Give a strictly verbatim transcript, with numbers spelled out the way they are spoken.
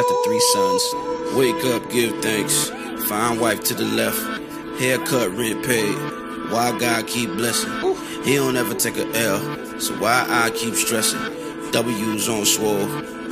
after three sons. Wake up, give thanks. Fine wife to the left. Haircut, rent paid. Why God keep blessing? He don't ever take a L, so why I keep stressing? W's on swole.